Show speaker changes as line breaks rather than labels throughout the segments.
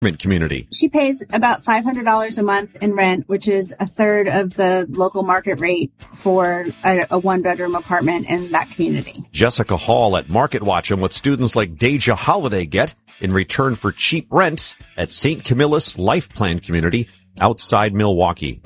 community.
She pays about $500 a month in rent, which is a third of the local market rate for a one-bedroom apartment in that community.
Jessica Hall at Market Watch on what students like Deja Holiday get in return for cheap rent at St. Camillus Life Plan community outside Milwaukee.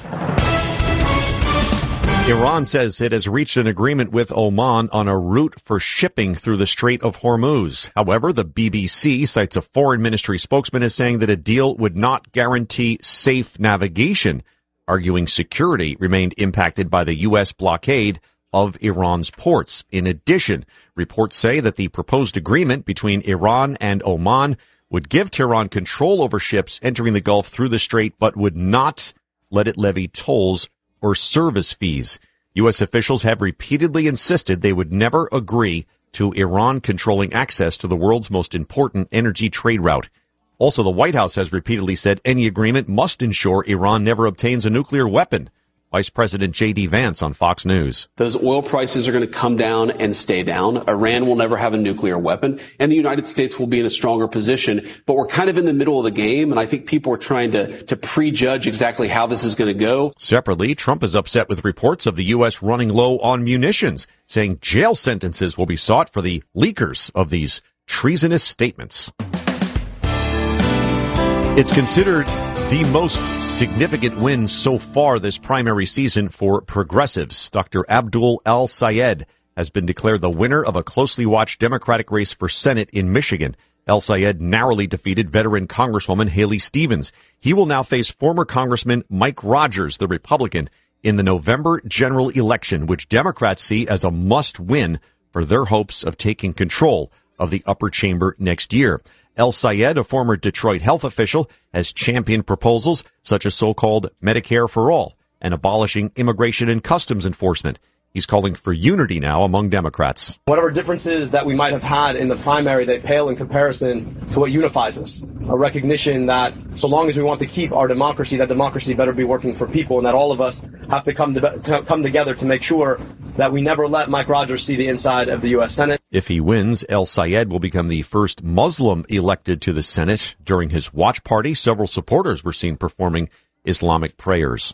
Iran says it has reached an agreement with Oman on a route for shipping through the Strait of Hormuz. However, the BBC cites a foreign ministry spokesman as saying that a deal would not guarantee safe navigation, arguing security remained impacted by the U.S. blockade of Iran's ports. In addition, reports say that the proposed agreement between Iran and Oman would give Tehran control over ships entering the Gulf through the strait, but would not let it levy tolls or service fees. U.S. officials have repeatedly insisted they would never agree to Iran controlling access to the world's most important energy trade route. Also, the White House has repeatedly said any agreement must ensure Iran never obtains a nuclear weapon. Vice President J.D. Vance on Fox News.
Those oil prices are going to come down and stay down. Iran will never have a nuclear weapon, and the United States will be in a stronger position. But we're kind of in the middle of the game, and I think people are trying to prejudge exactly how this is going to go.
Separately, Trump is upset with reports of the U.S. running low on munitions, saying jail sentences will be sought for the leakers of these treasonous statements. It's considered the most significant win so far this primary season for progressives. Dr. Abdul El-Sayed has been declared the winner of a closely watched Democratic race for Senate in Michigan. El-Sayed narrowly defeated veteran Congresswoman Haley Stevens. He will now face former Congressman Mike Rogers, the Republican, in the November general election, which Democrats see as a must-win for their hopes of taking control of the upper chamber next year. El-Sayed, a former Detroit health official, has championed proposals such as so-called Medicare for All and abolishing immigration and customs enforcement. He's calling for unity now among Democrats.
Whatever differences that we might have had in the primary, they pale in comparison to what unifies us. A recognition that so long as we want to keep our democracy, that democracy better be working for people, and that all of us have to come together to make sure that we never let Mike Rogers see the inside of the U.S. Senate.
If he wins, El-Sayed will become the first Muslim elected to the Senate. During his watch party, several supporters were seen performing Islamic prayers.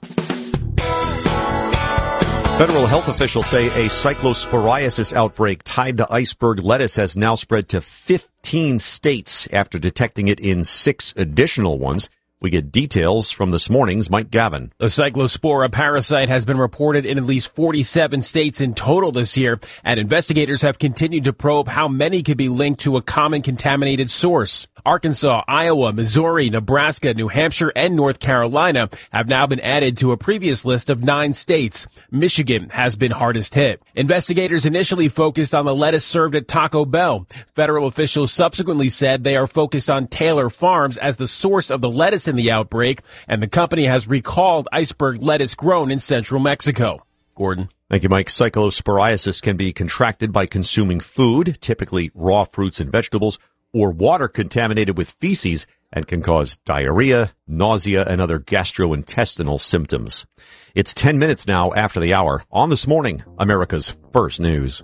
Federal health officials say a cyclosporiasis outbreak tied to iceberg lettuce has now spread to 15 states after detecting it in 6 additional ones. We get details from this morning's Mike Gavin.
The cyclospora parasite has been reported in at least 47 states in total this year, and investigators have continued to probe how many could be linked to a common contaminated source. Arkansas, Iowa, Missouri, Nebraska, New Hampshire, and North Carolina have now been added to a previous list of 9 states. Michigan has been hardest hit. Investigators initially focused on the lettuce served at Taco Bell. Federal officials subsequently said they are focused on Taylor Farms as the source of the lettuce in the outbreak, and the company has recalled iceberg lettuce grown in central Mexico. Gordon.
Thank you, Mike. Cyclosporiasis can be contracted by consuming food, typically raw fruits and vegetables, or water contaminated with feces, and can cause diarrhea, nausea, and other gastrointestinal symptoms. It's 10 minutes now after the hour. On This Morning, America's First News.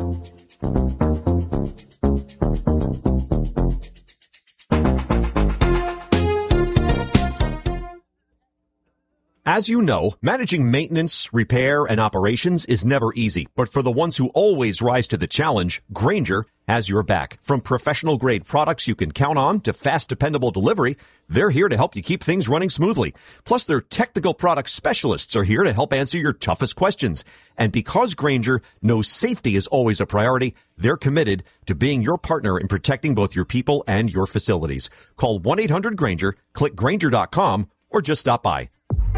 As you know, managing maintenance, repair, and operations is never easy. But for the ones who always rise to the challenge, Grainger has your back. From professional-grade products you can count on to fast, dependable delivery, they're here to help you keep things running smoothly. Plus, their technical product specialists are here to help answer your toughest questions. And because Grainger knows safety is always a priority, they're committed to being your partner in protecting both your people and your facilities. Call 1-800-GRAINGER, click Grainger.com, or just stop by.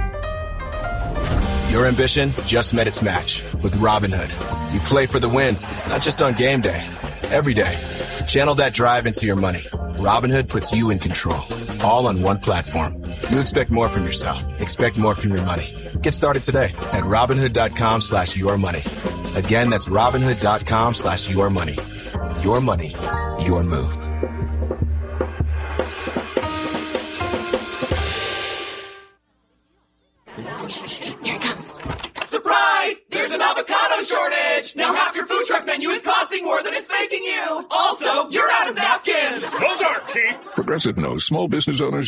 Your ambition just met its match with Robinhood. You play for the win, not just on game day, every day. Channel that drive into your money. Robinhood puts you in control, all on one platform. You expect more from yourself. Expect more from your money. Get started today at Robinhood.com/yourmoney. Again, that's Robinhood.com/yourmoney. Your money, your move.
Here it comes. Surprise! There's an avocado shortage! Now half your food truck menu is costing more than it's making you! Also, you're out of napkins!
Those aren't cheap! Progressive knows small business owners